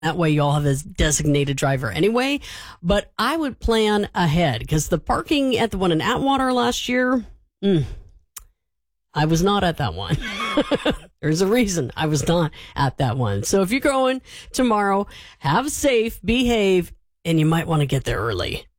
That way you all have a designated driver anyway. But I would plan ahead because the parking at the one in Atwater last year, I was not at that one. There's a reason I was not at that one. So if you're going tomorrow, have safe, behave, and you might want to get there early.